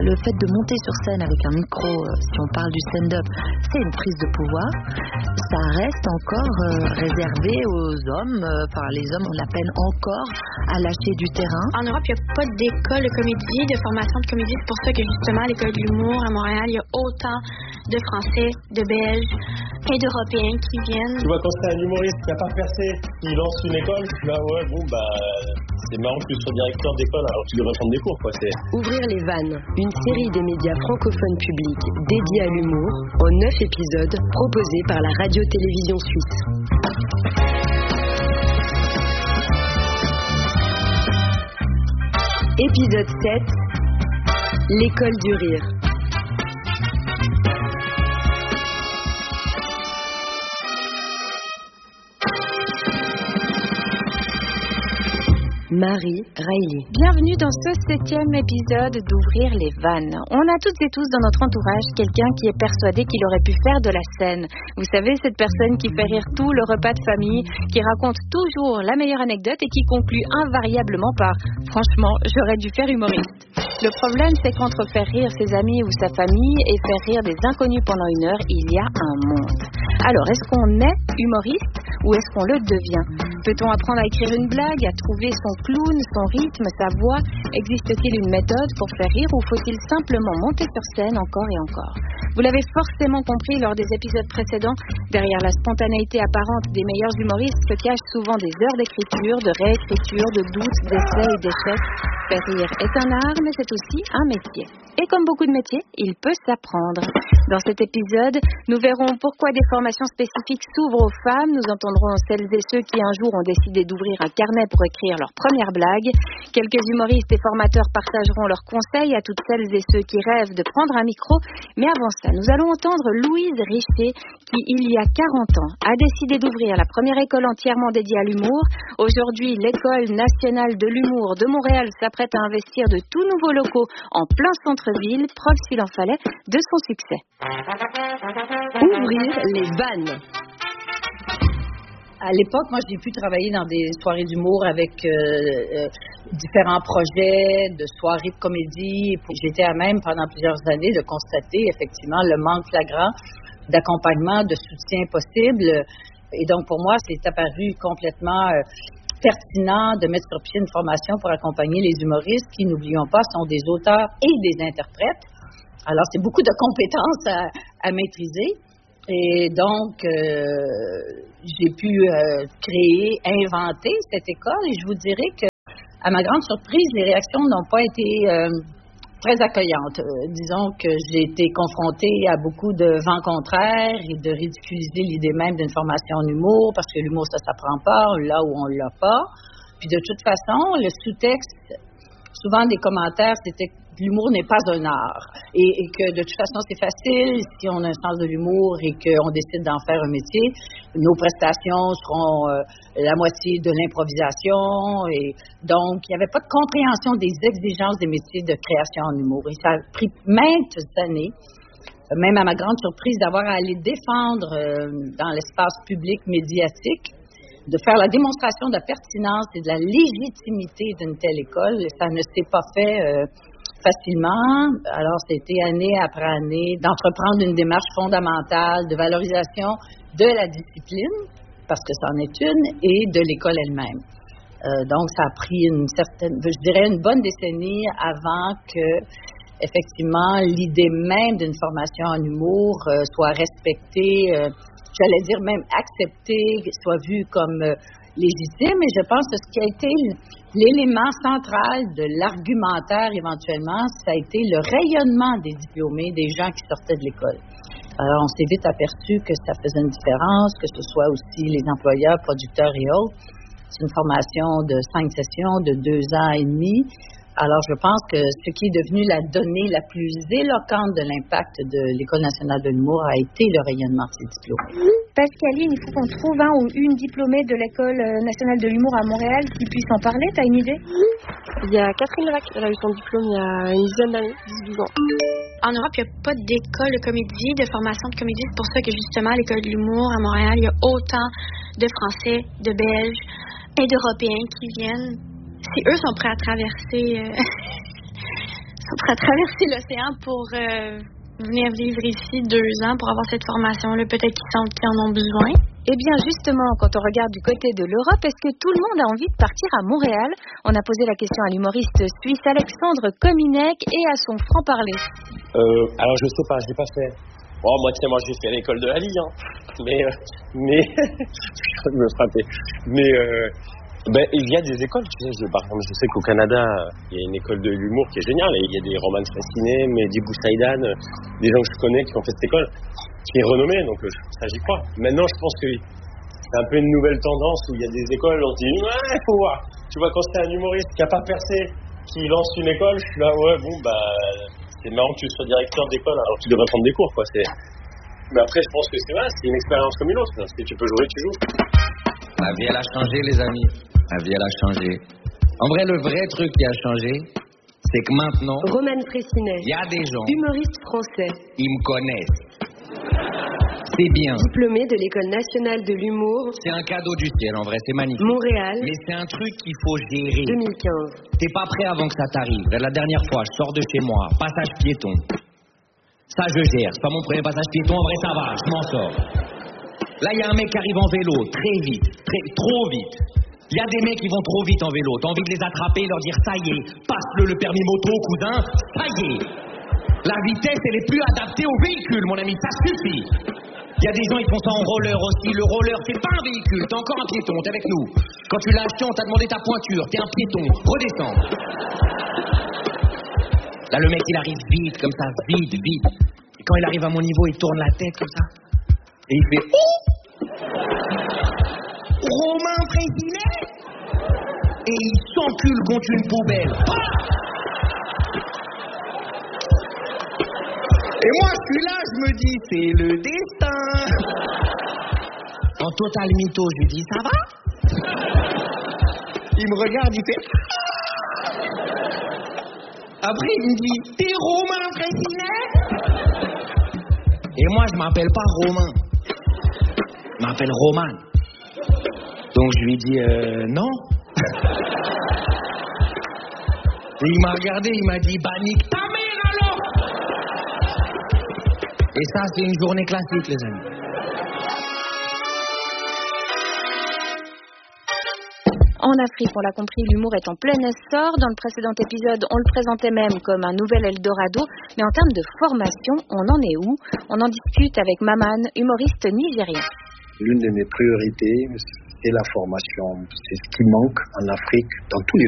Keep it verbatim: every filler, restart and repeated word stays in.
le fait de monter sur scène avec un micro, euh, si on parle du stand-up, c'est une prise de pouvoir. Ça reste encore euh, réservé aux hommes. Euh, enfin, les hommes ont la peine encore à lâcher du terrain. En Europe, il n'y a pas d'école de comédie, de formation de comédie. C'est pour ça que justement, à l'école de l'humour à Montréal, il y a autant de Français, de Belges et d'Européens qui viennent. Tu vois, quand c'est un humoriste qui n'a pas percé, il lance une école, là, ouais, bon, bah, c'est marrant que tu sois directeur d'école alors que tu devrais prendre des cours, quoi. C'est... Ouvrir les vannes, une série des médias francophones publics dédiée à l'humour, en neuf épisodes proposés par la radio-télévision suisse. Épisode sept, l'école du rire. Marie Riley. Bienvenue dans ce septième épisode d'Ouvrir les vannes. On a toutes et tous dans notre entourage quelqu'un qui est persuadé qu'il aurait pu faire de la scène. Vous savez, cette personne qui fait rire tout le repas de famille, qui raconte toujours la meilleure anecdote et qui conclut invariablement par « Franchement, j'aurais dû faire humoriste ». Le problème, c'est qu'entre faire rire ses amis ou sa famille et faire rire des inconnus pendant une heure, il y a un monde. Alors, est-ce qu'on est humoriste ou est-ce qu'on le devient ? Peut-on apprendre à écrire une blague, à trouver son clown, son rythme, sa voix ? Existe-t-il une méthode pour faire rire ou faut-il simplement monter sur scène encore et encore ? Vous l'avez forcément compris lors des épisodes précédents, derrière la spontanéité apparente des meilleurs humoristes se cachent souvent des heures d'écriture, de réécriture, de doutes, d'essais et d'échecs. Faire rire est un art, mais c'est aussi un métier. Et comme beaucoup de métiers, il peut s'apprendre. Dans cet épisode, nous verrons pourquoi des formations spécifiques s'ouvrent aux femmes. Nous entendrons celles et ceux qui un jour ont décidé d'ouvrir un carnet pour écrire leur première blague. Quelques humoristes et formateurs partageront leurs conseils à toutes celles et ceux qui rêvent de prendre un micro. Mais avant ça, nous allons entendre Louise Richer, qui, il y a quarante ans, a décidé d'ouvrir la première école entièrement dédiée à l'humour. Aujourd'hui, l'École nationale de l'humour de Montréal s'apprête à investir de tout nouveaux locaux en plein centre-ville, preuve s'il en fallait de son succès. Ouvrir les vannes. À l'époque, moi, j'ai pu travailler dans des soirées d'humour avec euh, euh, différents projets de soirées de comédie. J'étais à même, pendant plusieurs années, de constater effectivement le manque flagrant d'accompagnement, de soutien possible. Et donc, pour moi, c'est apparu complètement euh, pertinent de mettre sur pied une formation pour accompagner les humoristes qui, n'oublions pas, sont des auteurs et des interprètes. Alors, c'est beaucoup de compétences à, à maîtriser. Et donc, euh, j'ai pu euh, créer, inventer cette école. Et je vous dirais que, à ma grande surprise, les réactions n'ont pas été euh, très accueillantes. Euh, disons que j'ai été confrontée à beaucoup de vents contraires et de ridiculiser l'idée même d'une formation en humour, parce que l'humour, ça s'apprend pas, là où on l'a pas. Puis de toute façon, le sous-texte, souvent des commentaires, c'était que l'humour n'est pas un art et, et que de toute façon, c'est facile si on a un sens de l'humour et qu'on décide d'en faire un métier. Nos prestations seront euh, la moitié de l'improvisation et donc, il n'y avait pas de compréhension des exigences des métiers de création en humour. Et ça a pris maintes années, même à ma grande surprise, d'avoir à aller défendre euh, dans l'espace public médiatique, de faire la démonstration de la pertinence et de la légitimité d'une telle école. Ça ne s'est pas fait euh, facilement. Alors, c'était année après année d'entreprendre une démarche fondamentale de valorisation de la discipline, parce que c'en est une, et de l'école elle-même. Euh, donc, ça a pris une certaine, je dirais, une bonne décennie avant que, effectivement, l'idée même d'une formation en humour euh, soit respectée, euh, j'allais dire même acceptée, soit vue comme euh, légitime. Et je pense que ce qui a été l'élément central de l'argumentaire éventuellement, ça a été le rayonnement des diplômés, des gens qui sortaient de l'école. Alors, on s'est vite aperçu que ça faisait une différence, que ce soit aussi les employeurs, producteurs et autres. C'est une formation de cinq sessions, de deux ans et demi. Alors, je pense que ce qui est devenu la donnée la plus éloquente de l'impact de l'École nationale de l'humour a été le rayonnement de ces diplômés. Pascaline, il faut qu'on trouve un ou une diplômée de l'École nationale de l'humour à Montréal qui puisse en parler. T'as une idée? Il y a Catherine Levac, elle a eu son diplôme il y a une dizaine d'années, dix-douze ans. En Europe, il n'y a pas d'école de comédie, de formation de comédie. C'est pour ça que justement, à l'École de l'humour à Montréal, il y a autant de Français, de Belges et d'Européens qui viennent. Si eux sont prêts à traverser, euh, à traverser l'océan pour euh, venir vivre ici deux ans pour avoir cette formation-là, peut-être qu'ils sentent qu'ils en ont besoin. Eh bien, justement, quand on regarde du côté de l'Europe, est-ce que tout le monde a envie de partir à Montréal? On a posé la question à l'humoriste suisse Alexandre Kominek et à son franc-parler. Euh, alors, je sais pas, je l'ai pas fait. Oh, moi, tu sais, moi, j'ai fait l'école de Ali, hein. Mais, euh, mais, je vais me frapper. Mais, euh, ben, il y a des écoles, tu sais, je, par exemple, je sais qu'au Canada, il y a une école de l'humour qui est géniale. Et il y a des Roman Fasciné, Mehdi Boussaïdan, des gens que je connais qui ont fait cette école, qui est renommée, donc ça, j'y crois. Maintenant, je pense que c'est un peu une nouvelle tendance où il y a des écoles où on dit, ouais, faut voir. Tu vois, quand c'est un humoriste qui a pas percé, qui lance une école, je suis là, ouais, bon, bah, c'est marrant que tu sois directeur d'école alors que tu devrais prendre des cours, quoi. C'est... Mais après, je pense que c'est vrai, c'est une expérience comme une autre. Si tu peux jouer, tu joues. La vie, elle a changé, les amis. La vie, elle a changé. En vrai, le vrai truc qui a changé, c'est que maintenant, Roman Frécinet, il y a des gens, humoriste français, ils me connaissent. C'est bien. Diplômé de l'École nationale de l'humour. C'est un cadeau du ciel, en vrai, c'est magnifique. Montréal. Mais c'est un truc qu'il faut gérer. deux mille quinze. T'es pas prêt avant que ça t'arrive. La dernière fois, je sors de chez moi, passage piéton. Ça, je gère. C'est pas mon premier passage piéton, en vrai, ça va, je m'en sors. Là, il y a un mec qui arrive en vélo, très vite, très, trop vite. Il y a des mecs qui vont trop vite en vélo. T'as envie de les attraper, leur dire, ça y est, passe-le le permis moto, cousin, ça y est. La vitesse, elle est plus adaptée au véhicule, mon ami, ça suffit. Il y a des gens, ils font ça en roller aussi. Le roller, c'est pas un véhicule, t'es encore un piéton, t'es avec nous. Quand tu l'as acheté, on t'a demandé ta pointure, t'es un piéton, redescends. Là, le mec, il arrive vite, comme ça, vite, vite. Et quand il arrive à mon niveau, il tourne la tête, comme ça. Et il fait, oh! Roman Frécinet! Et il s'encule contre une poubelle. Et moi, je suis là, je me dis, c'est le destin. En total mytho, je lui dis, ça va? Il me regarde, il fait... Après, il me dit, t'es Roman Frécinet? Et moi, je m'appelle pas Romain. Je m'appelle Roman. Donc, je lui dis, euh, non. Et il m'a regardé, il m'a dit, bah, nique ta mère alors! Et ça, c'est une journée classique, les amis. En Afrique, on l'a compris, l'humour est en plein essor. Dans le précédent épisode, on le présentait même comme un nouvel Eldorado. Mais en termes de formation, on en est où? On en discute avec Maman, humoriste nigérien. L'une de mes priorités, c'est la formation. C'est ce qui manque en Afrique dans tous les